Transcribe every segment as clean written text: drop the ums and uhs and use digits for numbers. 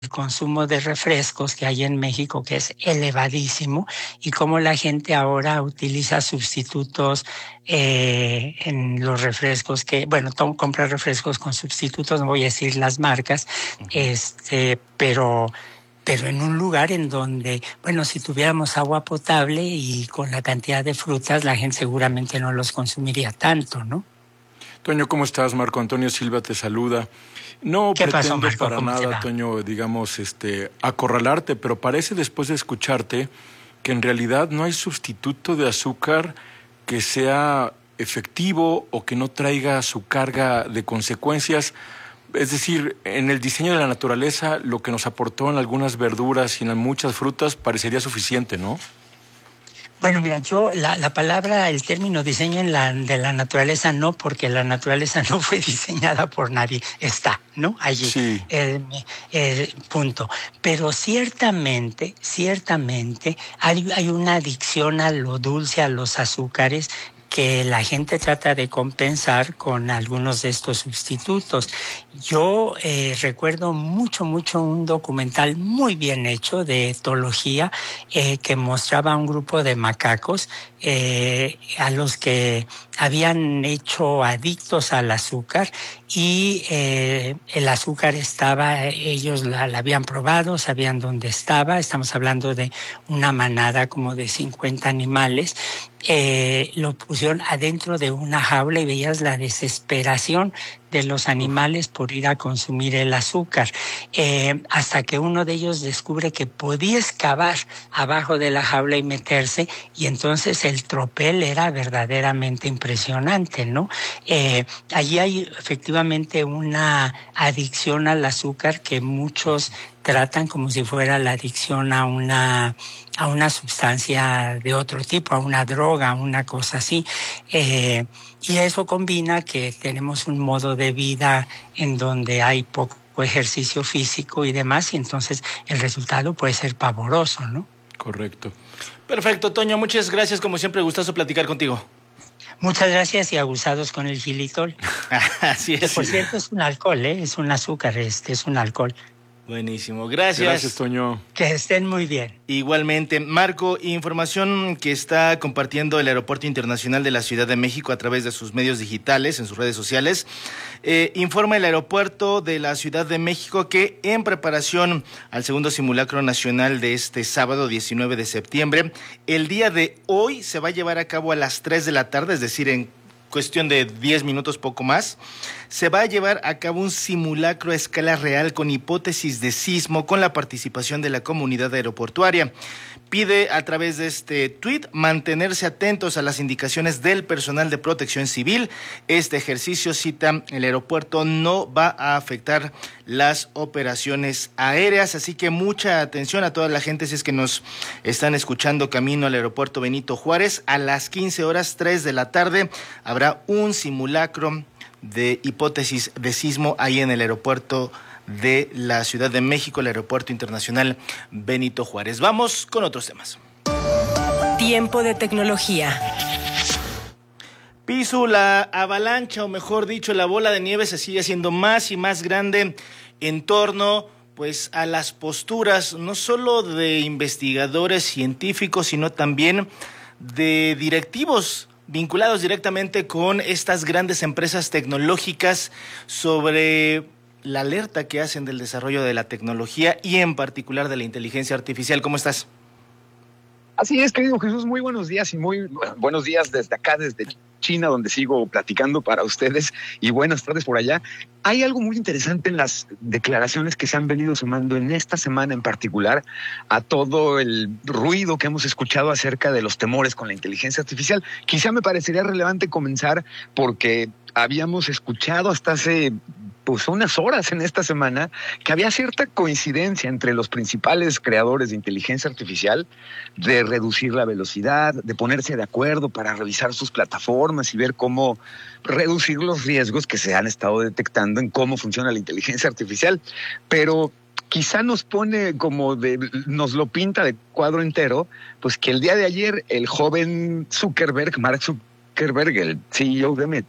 consumo de refrescos que hay en México, que es elevadísimo, y cómo la gente ahora utiliza sustitutos en los refrescos bueno, compra refrescos con sustitutos, no voy a decir las marcas, pero en un lugar en donde, bueno, si tuviéramos agua potable y con la cantidad de frutas, la gente seguramente no los consumiría tanto, ¿no? Toño, ¿cómo estás? Marco Antonio Silva te saluda. No ¿Qué pasó, pretendo Marco? para ¿Cómo te nada, va? Toño, digamos, acorralarte, pero parece después de escucharte que en realidad no hay sustituto de azúcar que sea efectivo o que no traiga su carga de consecuencias. Es decir, en el diseño de la naturaleza, lo que nos aportó en algunas verduras y en muchas frutas parecería suficiente, ¿no? Bueno, mira, yo la palabra, el término diseño de la naturaleza no, porque la naturaleza no fue diseñada por nadie, está, ¿no? Allí, Sí. punto. Pero ciertamente hay una adicción a lo dulce, a los azúcares, que la gente trata de compensar con algunos de estos sustitutos. Yo recuerdo mucho un documental muy bien hecho de etología que mostraba un grupo de macacos a los que habían hecho adictos al azúcar y el azúcar estaba, ellos la habían probado, sabían dónde estaba, estamos hablando de una manada como de 50 animales, lo pusieron adentro de una jaula y veías la desesperación de los animales por ir a consumir el azúcar, hasta que uno de ellos descubre que podía excavar abajo de la jaula y meterse, y entonces el tropel era verdaderamente impresionante, ¿no? Allí hay efectivamente una adicción al azúcar que muchos tratan como si fuera la adicción a una sustancia de otro tipo, a una droga, a una cosa así. Y eso combina que tenemos un modo de vida en donde hay poco ejercicio físico y demás, y entonces el resultado puede ser pavoroso, ¿no? Correcto. Perfecto, Toño, muchas gracias, como siempre, gustazo platicar contigo. Muchas gracias y abusados con el xilitol. Así Que es. por cierto es un alcohol, es un azúcar, es un alcohol. Buenísimo, gracias. Gracias, Toño. Que estén muy bien. Igualmente, Marco, información que está compartiendo el Aeropuerto Internacional de la Ciudad de México a través de sus medios digitales, en sus redes sociales. Informa el Aeropuerto de la Ciudad de México que en preparación al segundo simulacro nacional de este sábado 19 de septiembre, el día de hoy se va a llevar a cabo a las 3 de la tarde, es decir, en cuestión de 10 minutos, poco más, se va a llevar a cabo un simulacro a escala real con hipótesis de sismo con la participación de la comunidad aeroportuaria. Pide a través de este tuit mantenerse atentos a las indicaciones del personal de protección civil. Este ejercicio, cita el aeropuerto, no va a afectar las operaciones aéreas, así que mucha atención a toda la gente si es que nos están escuchando camino al aeropuerto Benito Juárez. A las 15 horas, 3 de la tarde, habrá un simulacro de hipótesis de sismo ahí en el aeropuerto de la Ciudad de México, el Aeropuerto Internacional Benito Juárez. Vamos con otros temas. Tiempo de tecnología. Pisu, la avalancha, o mejor dicho, la bola de nieve se sigue haciendo más y más grande en torno, pues, a las posturas, no solo de investigadores científicos, sino también de directivos vinculados directamente con estas grandes empresas tecnológicas sobre la alerta que hacen del desarrollo de la tecnología y en particular de la inteligencia artificial. ¿Cómo estás? Así es, querido Jesús, muy buenos días y muy buenos días desde acá, desde China, donde sigo platicando para ustedes, y buenas tardes por allá. Hay algo muy interesante en las declaraciones que se han venido sumando en esta semana en particular a todo el ruido que hemos escuchado acerca de los temores con la inteligencia artificial. Quizá me parecería relevante comenzar porque habíamos escuchado hasta hace unas horas en esta semana que había cierta coincidencia entre los principales creadores de inteligencia artificial de reducir la velocidad, de ponerse de acuerdo para revisar sus plataformas y ver cómo reducir los riesgos que se han estado detectando en cómo funciona la inteligencia artificial. Pero quizá nos nos lo pinta de cuadro entero, pues que el día de ayer el joven Mark Zuckerberg, el CEO de Meta,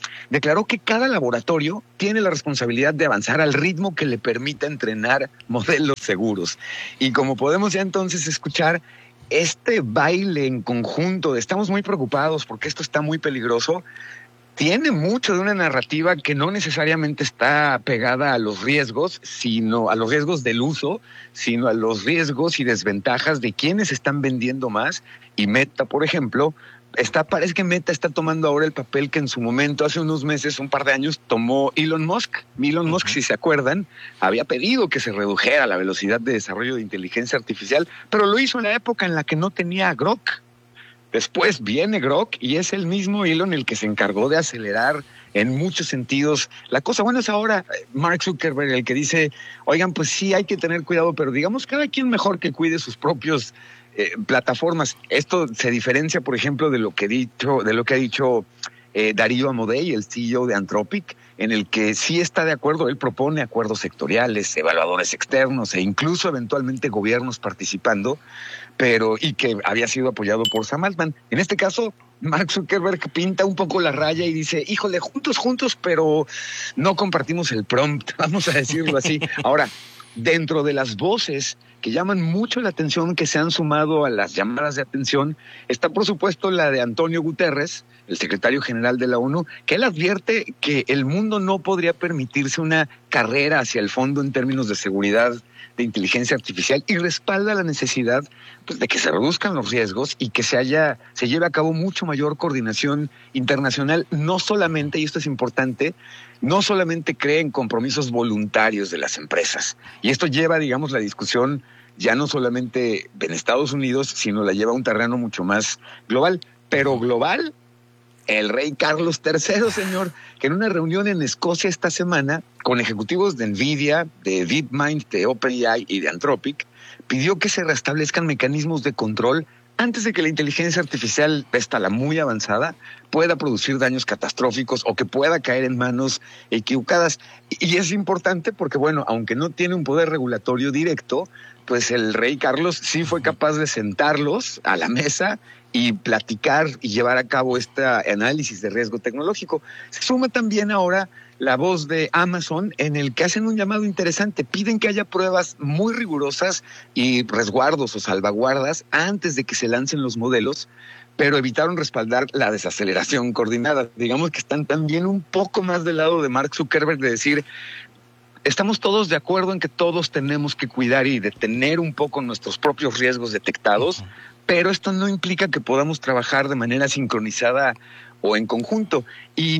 declaró que cada laboratorio tiene la responsabilidad de avanzar al ritmo que le permita entrenar modelos seguros. Y como podemos ya entonces escuchar, este baile en conjunto de estamos muy preocupados porque esto está muy peligroso, tiene mucho de una narrativa que no necesariamente está pegada a los riesgos, sino a los riesgos del uso, sino a los riesgos y desventajas de quienes están vendiendo más. Y Meta, por ejemplo, parece que Meta está tomando ahora el papel que en su momento, hace unos meses, un par de años, tomó Elon Musk. Elon Musk, si se acuerdan, había pedido que se redujera la velocidad de desarrollo de inteligencia artificial, pero lo hizo en la época en la que no tenía Grok. Después viene Grok y es el mismo Elon el que se encargó de acelerar en muchos sentidos la cosa. Bueno, es ahora Mark Zuckerberg el que dice, oigan, pues sí hay que tener cuidado, pero digamos cada quien mejor que cuide sus propios plataformas. Esto se diferencia, por ejemplo, de lo que ha dicho Darío Amodei, el CEO de Anthropic, en el que sí está de acuerdo. Él propone acuerdos sectoriales, evaluadores externos e incluso eventualmente gobiernos participando, y que había sido apoyado por Sam Altman. En este caso, Mark Zuckerberg pinta un poco la raya y dice, híjole, juntos, pero no compartimos el prompt, vamos a decirlo así. Ahora, dentro de las voces que llaman mucho la atención, que se han sumado a las llamadas de atención, está por supuesto la de Antonio Guterres, el secretario general de la ONU, que él advierte que el mundo no podría permitirse una carrera hacia el fondo en términos de seguridad de inteligencia artificial y respalda la necesidad pues, de que se reduzcan los riesgos y que se lleve a cabo mucho mayor coordinación internacional, no solamente, y esto es importante, no solamente cree en compromisos voluntarios de las empresas. Y esto lleva, digamos, la discusión ya no solamente en Estados Unidos, sino la lleva a un terreno mucho más global. Pero global, el rey Carlos III, señor, que en una reunión en Escocia esta semana, con ejecutivos de NVIDIA, de DeepMind, de OpenAI y de Anthropic, pidió que se restablezcan mecanismos de control antes de que la inteligencia artificial, esta la muy avanzada, pueda producir daños catastróficos o que pueda caer en manos equivocadas. Y es importante porque, bueno, aunque no tiene un poder regulatorio directo, pues el rey Carlos sí fue capaz de sentarlos a la mesa y platicar y llevar a cabo este análisis de riesgo tecnológico. Se suma también ahora la voz de Amazon, en el que hacen un llamado interesante. Piden que haya pruebas muy rigurosas y resguardos o salvaguardas antes de que se lancen los modelos, pero evitaron respaldar la desaceleración coordinada. Digamos que están también un poco más del lado de Mark Zuckerberg, de decir, estamos todos de acuerdo en que todos tenemos que cuidar y detener un poco nuestros propios riesgos detectados, pero esto no implica que podamos trabajar de manera sincronizada o en conjunto. Y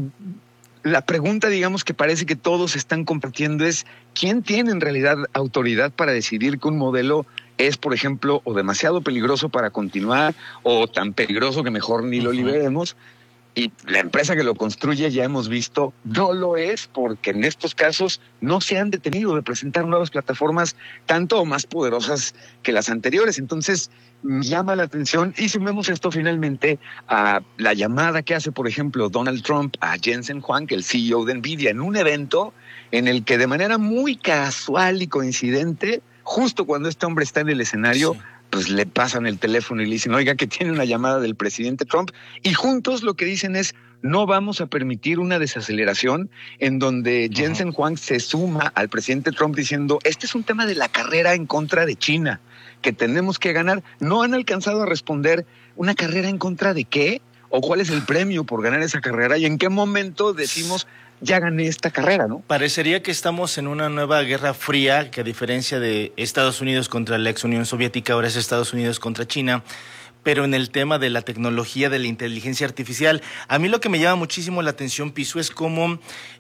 la pregunta, digamos, que parece que todos están compartiendo es, ¿quién tiene en realidad autoridad para decidir que un modelo es, por ejemplo, o demasiado peligroso para continuar, o tan peligroso que mejor ni lo liberemos? Y la empresa que lo construye, ya hemos visto, no lo es, porque en estos casos no se han detenido de presentar nuevas plataformas tanto o más poderosas que las anteriores. Entonces, llama la atención, y sumemos esto finalmente a la llamada que hace, por ejemplo, Donald Trump a Jensen Huang, el CEO de NVIDIA, en un evento en el que de manera muy casual y coincidente, justo cuando este hombre está en el escenario, sí, pues le pasan el teléfono y le dicen, oiga, que tiene una llamada del presidente Trump, y juntos lo que dicen es, no vamos a permitir una desaceleración, en donde Jensen Huang se suma al presidente Trump diciendo, este es un tema de la carrera en contra de China, que tenemos que ganar. No han alcanzado a responder, ¿una carrera en contra de qué? ¿O cuál es el premio por ganar esa carrera? ¿Y en qué momento decimos, ya gané esta carrera, ¿no? Parecería que estamos en una nueva guerra fría, que a diferencia de Estados Unidos contra la ex Unión Soviética, ahora es Estados Unidos contra China, pero en el tema de la tecnología, de la inteligencia artificial. A mí lo que me llama muchísimo la atención, Pisu, es cómo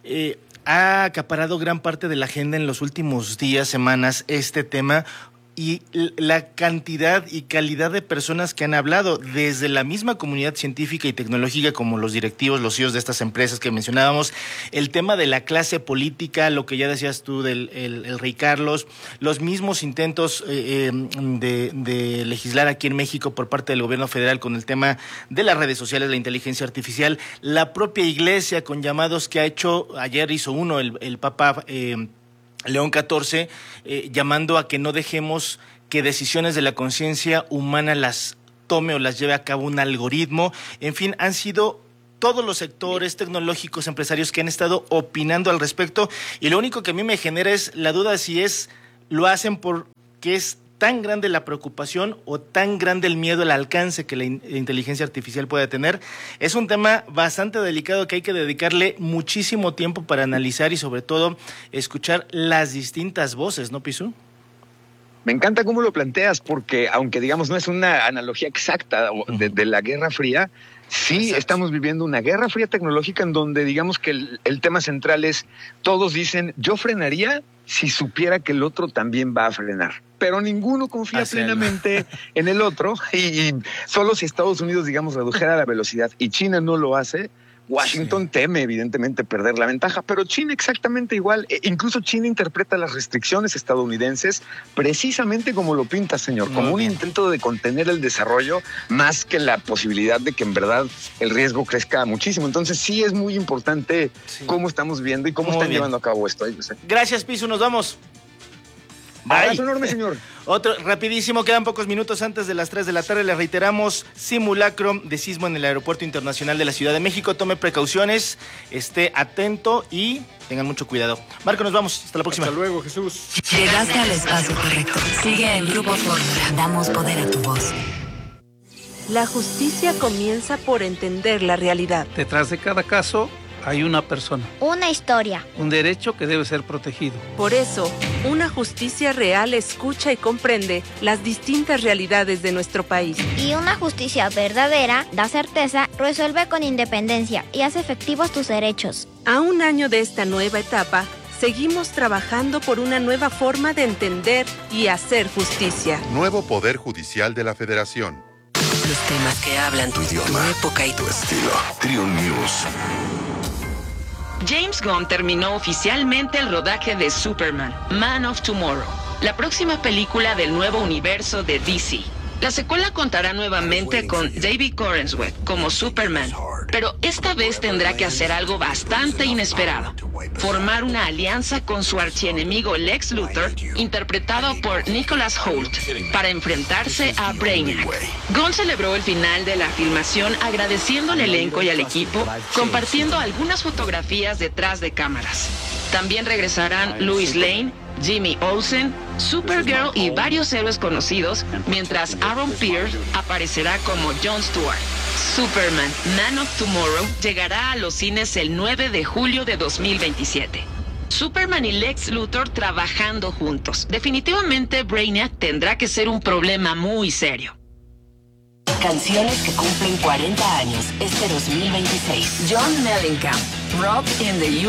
ha acaparado gran parte de la agenda en los últimos días, semanas, este tema, y la cantidad y calidad de personas que han hablado, desde la misma comunidad científica y tecnológica, como los directivos, los CEOs de estas empresas que mencionábamos, el tema de la clase política, lo que ya decías tú del el rey Carlos, los mismos intentos de legislar aquí en México por parte del gobierno federal con el tema de las redes sociales, la inteligencia artificial, la propia iglesia con llamados que ha hecho, ayer hizo uno el Papa León XIV, llamando a que no dejemos que decisiones de la conciencia humana las tome o las lleve a cabo un algoritmo. En fin, han sido todos los sectores tecnológicos, empresarios que han estado opinando al respecto, y lo único que a mí me genera es la duda si lo hacen porque es tan grande la preocupación o tan grande el miedo al alcance que la inteligencia artificial puede tener. Es un tema bastante delicado que hay que dedicarle muchísimo tiempo para analizar y sobre todo escuchar las distintas voces, ¿no, Pisu? Me encanta cómo lo planteas, porque aunque digamos no es una analogía exacta de la Guerra Fría, sí, exacto, estamos viviendo una guerra fría tecnológica en donde digamos que el tema central es, todos dicen, yo frenaría si supiera que el otro también va a frenar. Pero ninguno confía plenamente en el otro, y solo si Estados Unidos, digamos, redujera la velocidad y China no lo hace, Washington teme evidentemente perder la ventaja, pero China exactamente igual. Incluso China interpreta las restricciones estadounidenses precisamente como lo pinta, señor, como un intento de contener el desarrollo más que la posibilidad de que en verdad el riesgo crezca muchísimo. Entonces sí es muy importante cómo estamos viendo y cómo están llevando a cabo esto. Gracias, Pisu, nos vamos. Abrazo enorme, señor. Otro, rapidísimo, quedan pocos minutos antes de las 3 de la tarde. Les reiteramos, simulacro de sismo en el Aeropuerto Internacional de la Ciudad de México. Tome precauciones, esté atento y tengan mucho cuidado. Marco, nos vamos. Hasta la próxima. Hasta luego, Jesús. Llegaste al espacio correcto. Sigue en Grupo Fórmula. Damos poder a tu voz. La justicia comienza por entender la realidad. Detrás de cada caso hay una persona. Una historia. Un derecho que debe ser protegido. Por eso, una justicia real escucha y comprende las distintas realidades de nuestro país. Y una justicia verdadera da certeza, resuelve con independencia y hace efectivos tus derechos. A un año de esta nueva etapa, seguimos trabajando por una nueva forma de entender y hacer justicia. Nuevo Poder Judicial de la Federación. Los temas que hablan tu idioma, tu época y tu estilo. Trio News. James Gunn terminó oficialmente el rodaje de Superman, Man of Tomorrow, la próxima película del nuevo universo de DC. La secuela contará nuevamente con David Corenswet como Superman, pero esta vez tendrá que hacer algo bastante inesperado: formar una alianza con su archienemigo Lex Luthor, interpretado por Nicholas Hoult, para enfrentarse a Brainiac. Gunn celebró el final de la filmación agradeciendo al elenco y al equipo, compartiendo algunas fotografías detrás de cámaras. También regresarán Lois Lane, Jimmy Olsen, Supergirl y varios héroes conocidos, mientras Aaron Pierce aparecerá como Jon Stewart. Superman, Man of Tomorrow llegará a los cines el 9 de julio de 2027. Superman y Lex Luthor trabajando juntos. Definitivamente Brainiac tendrá que ser un problema muy serio. Canciones que cumplen 40 años este 2026. John Mellencamp, Rock in the